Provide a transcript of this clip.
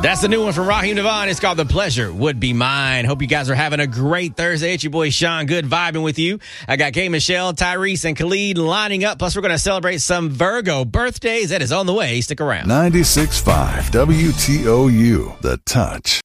That's the new one from Raheem DeVaughn. It's called The Pleasure Would Be Mine. Hope you guys are having a great Thursday. It's your boy Sean Good vibing with you. I got Kay Michelle, Tyrese, and Khalid lining up. Plus, we're going to celebrate some Virgo birthdays. That is on the way. Stick around. 96.5 WTOU, The Touch.